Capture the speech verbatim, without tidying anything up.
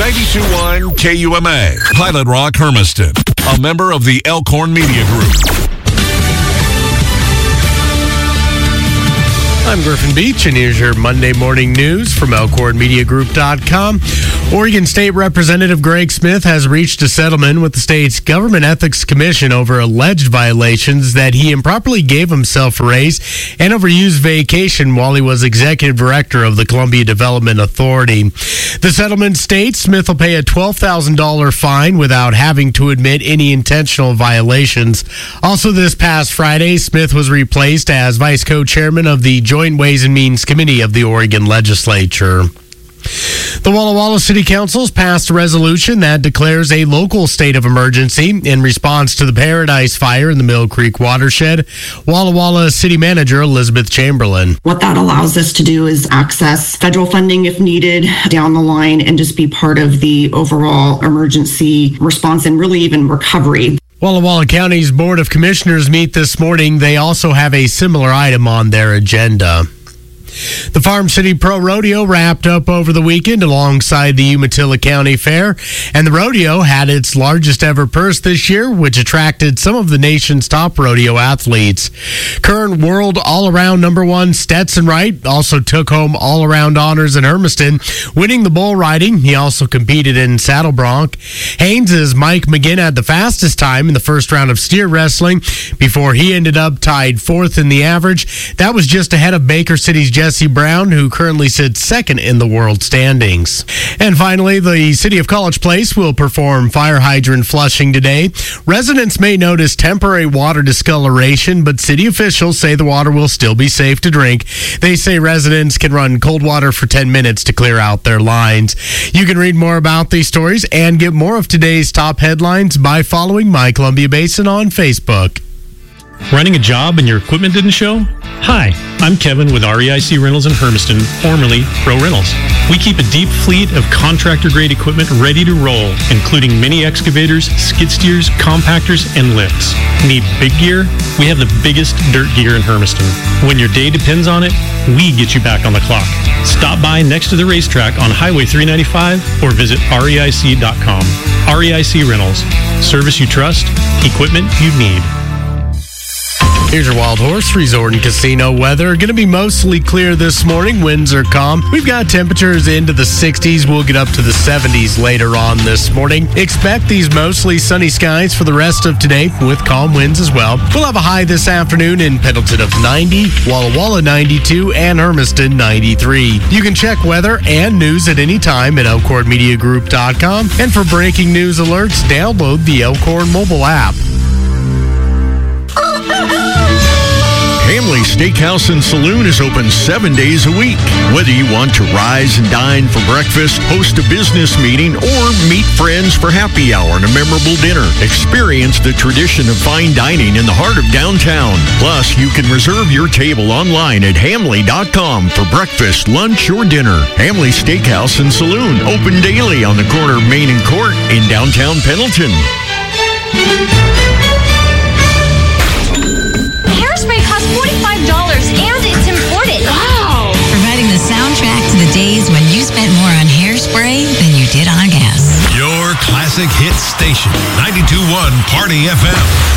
ninety-two point one K U M A, Pilot Rock, Hermiston, a member of the Elkhorn Media Group. I'm Griffin Beach, and here's your Monday morning news from Elkhorn Media Group dot com. Oregon State Representative Greg Smith has reached a settlement with the state's Government Ethics Commission over alleged violations that he improperly gave himself a raise and overused vacation while he was executive director of the Columbia Development Authority. The settlement states Smith will pay a twelve thousand dollars fine without having to admit any intentional violations. Also, this past Friday, Smith was replaced as vice co-chairman of the Joint Ways and Means Committee of the Oregon Legislature. The Walla Walla City Council's passed a resolution that declares a local state of emergency in response to the Paradise Fire in the Mill Creek watershed. Walla Walla City Manager Elizabeth Chamberlain. What that allows us to do is access federal funding if needed down the line and just be part of the overall emergency response and really even recovery. Walla Walla County's Board of Commissioners meet this morning. They also have a similar item on their agenda. The Farm City Pro Rodeo wrapped up over the weekend alongside the Umatilla County Fair, and the rodeo had its largest ever purse this year, which attracted some of the nation's top rodeo athletes. Current world all-around number one Stetson Wright also took home all-around honors in Hermiston, winning the bull riding. He also competed in saddle bronc. Haynes' Mike McGinn had the fastest time in the first round of steer wrestling before he ended up tied fourth in the average. That was just ahead of Baker City's Jesse Brown, who currently sits second in the world standings. And finally, the City of College Place will perform fire hydrant flushing today. Residents may notice temporary water discoloration, but city officials say the water will still be safe to drink. They say residents can run cold water for ten minutes to clear out their lines. You can read more about these stories and get more of today's top headlines by following My Columbia Basin on Facebook. Running a job and your equipment didn't show? Hi, I'm Kevin with R E I C Rentals in Hermiston, formerly Pro Rentals. We keep a deep fleet of contractor-grade equipment ready to roll, including mini excavators, skid steers, compactors, and lifts. Need big gear? We have the biggest dirt gear in Hermiston. When your day depends on it, we get you back on the clock. Stop by next to the racetrack on Highway three ninety-five or visit R E I C dot com. R E I C Rentals. Service you trust, equipment you need. Here's your Wild Horse Resort and Casino weather. Going to be mostly clear this morning. Winds are calm. We've got temperatures into the sixties. We'll get up to the seventies later on this morning. Expect these mostly sunny skies for the rest of today with calm winds as well. We'll have a high this afternoon in Pendleton of ninety, Walla Walla ninety-two, and Hermiston ninety-three. You can check weather and news at any time at Elkhorn Media Group dot com. And for breaking news alerts, download the Elkhorn mobile app. Hamley Steakhouse and Saloon is open seven days a week. Whether you want to rise and dine for breakfast, host a business meeting, or meet friends for happy hour and a memorable dinner, experience the tradition of fine dining in the heart of downtown. Plus, you can reserve your table online at Hamley dot com for breakfast, lunch, or dinner. Hamley Steakhouse and Saloon, open daily on the corner of Main and Court in downtown Pendleton. forty-five dollars and it's imported. Wow! Providing the soundtrack to the days when you spent more on hairspray than you did on gas. Your classic hit station, ninety-two point one Party F M.